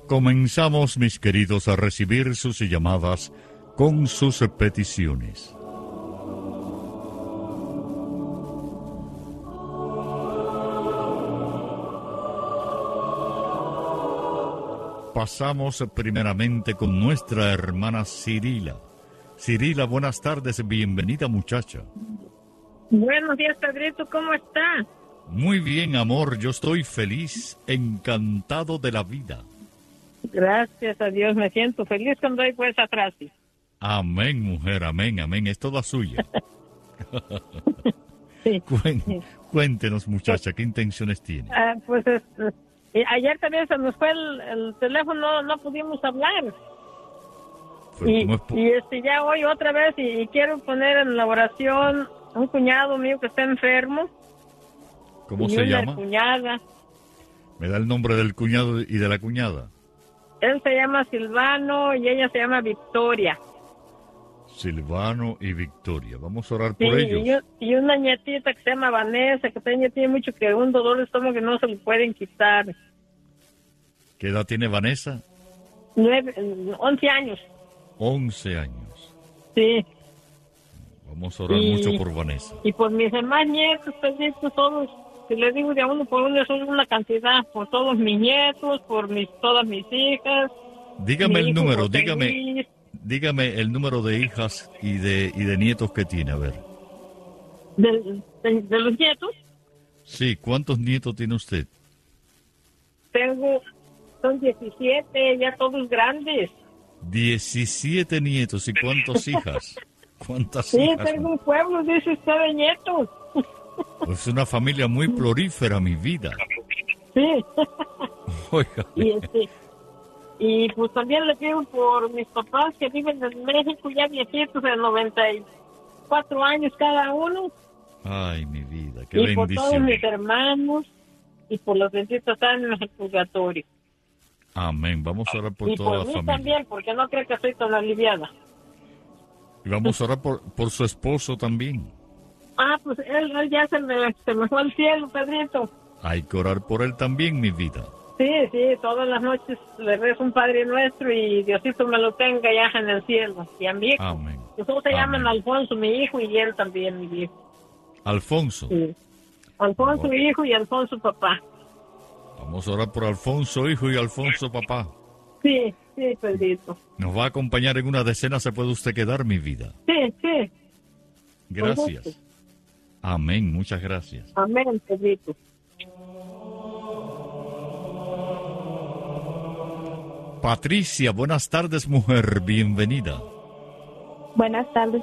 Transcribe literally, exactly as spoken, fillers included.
Comenzamos, mis queridos, a recibir sus llamadas con sus peticiones. Pasamos primeramente con nuestra hermana Cirila. Cirila, buenas tardes, bienvenida muchacha. Buenos días, Pedrito, ¿cómo está? Muy bien, amor, yo estoy feliz, encantado de la vida. Gracias a Dios, me siento feliz cuando doy pues atrás. Amén, mujer, amén, amén, es toda suya. Sí. Cuen- cuéntenos, muchacha, ¿qué intenciones tiene? Ah, pues es, eh, ayer también se nos fue el, el teléfono, no, no pudimos hablar. Pero Y, ¿cómo es po- y este ya hoy otra vez y, y quiero poner en la oración un cuñado mío que está enfermo. ¿Cómo y se una llama? cuñada. ¿Me da el nombre del cuñado y de la cuñada? Él se llama Silvano y ella se llama Victoria. Silvano y Victoria. Vamos a orar Sí, por y, ellos. yo- y una nietita que se llama Vanessa, que tiene, tiene mucho que un dolor de estómago que no se le pueden quitar. ¿Qué edad tiene Vanessa? Nueve, once años. Once años. Sí. Vamos a orar Y- mucho por Vanessa. Y por mis demás nietos, Pedrito, todos, si les digo de a uno por uno, son una cantidad. Por todos mis nietos, por mis todas mis hijas. Dígame mi el hijo número, José dígame, Luis. dígame el número de hijas y de y de nietos que tiene, a ver. De, de- de los nietos, Sí, ¿cuántos nietos tiene usted? tengo, son diecisiete, ya todos grandes. Diecisiete nietos. ¿Y cuántas hijas? ¿Cuántas Sí, hijas? tengo un pueblo, dice usted, de nietos. Es una familia muy florífera, mi vida. Sí. Oiga, Y este y pues también le pido por mis papás que viven en México, ya viejitos, de noventa y cuatro años cada uno, ay, mi vida, qué y por todos bendición. mis hermanos, y por los benditos ángeles del purgatorio. Amén. Vamos a orar por Y toda por la mí familia. también, porque no creo que soy tan aliviada. Y vamos a orar por, por su esposo también. Ah, pues él, él ya se me, se me fue al cielo, Pedrito. Hay que orar por él también, mi vida. Sí, sí, todas las noches le rezo un Padre Nuestro y Diosito me lo tenga ya en el cielo. Y a mi hijo. Amén. Los dos se Amén. llaman Alfonso, mi hijo, y él también, mi viejo. Alfonso. Sí. Alfonso Bueno. hijo y Alfonso papá. Vamos a orar por Alfonso hijo y Alfonso papá. Sí, sí, Pedrito. Nos va a acompañar en una decena, se puede usted quedar, mi vida. Sí, sí. Gracias. gusto. Amén, muchas gracias. Amén, Pedrito. Patricia, buenas tardes, mujer, bienvenida. Buenas tardes.